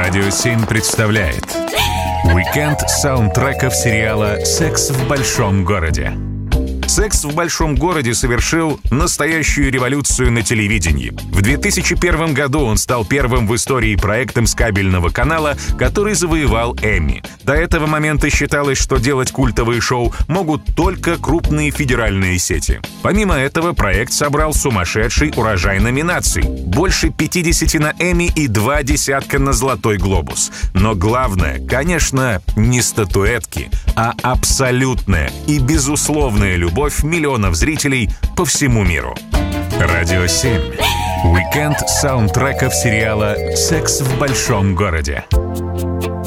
Радио 7 представляет уикенд саундтреков сериала «Секс в большом городе». «Секс в большом городе» совершил настоящую революцию на телевидении. В 2001 году он стал первым в истории проектом с кабельного канала, который завоевал Эмми. До этого момента считалось, что делать культовые шоу могут только крупные федеральные сети. Помимо этого, проект собрал сумасшедший урожай номинаций. Больше 50 на Эмми и 2 десятка на Золотой глобус. Но главное, конечно, не статуэтки, а абсолютная и безусловная любовь миллионов зрителей по всему миру. Радио 7. Уикенд саундтреков сериала «Секс в большом городе».